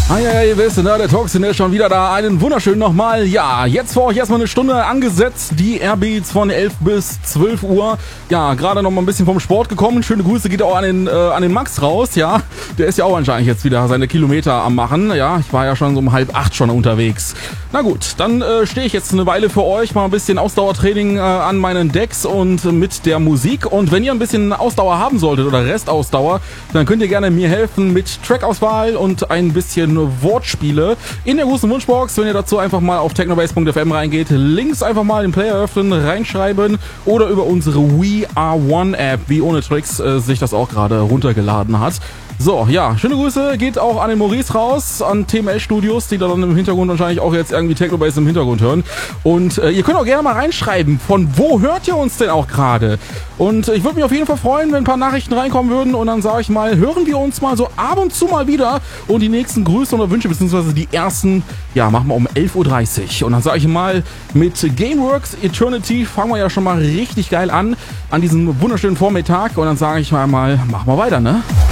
Hey, wer ist denn da? Der Toxin ist schon wieder da. Einen wunderschönen nochmal. Ja, jetzt für euch erstmal eine Stunde angesetzt. Die Airbeats von 11 bis 12 Uhr. Ja, gerade noch mal ein bisschen vom Sport gekommen. Schöne Grüße geht auch an den Max raus. Ja, der ist ja auch anscheinend jetzt wieder seine Kilometer am machen. Ja, ich war ja schon so um 7:30 schon unterwegs. Na gut, dann stehe ich jetzt eine Weile für euch. Mal ein bisschen Ausdauertraining an meinen Decks und mit der Musik. Und wenn ihr ein bisschen Ausdauer haben solltet oder Restausdauer, dann könnt ihr gerne mir helfen mit Trackauswahl und ein bisschen Wortspiele in der großen Wunschbox. Wenn ihr dazu einfach mal auf technobase.fm reingeht, links einfach mal den Player öffnen, reinschreiben oder über unsere We Are One App, wie ohne Tricks sich das auch gerade runtergeladen hat. So, ja, schöne Grüße geht auch an den Maurice raus, an TML Studios, die da dann im Hintergrund wahrscheinlich auch jetzt irgendwie Technobase im Hintergrund hören. Und ihr könnt auch gerne mal reinschreiben, von wo hört ihr uns denn auch gerade? Und ich würde mich auf jeden Fall freuen, wenn ein paar Nachrichten reinkommen würden und dann sage ich mal, hören wir uns mal so ab und zu mal wieder und die nächsten Grüße oder Wünsche, beziehungsweise die ersten, ja, machen wir um 11:30 Uhr. Und dann sage ich mal, mit Gameworks Eternity fangen wir ja schon mal richtig geil an diesem wunderschönen Vormittag und dann sage ich mal, machen wir weiter, ne?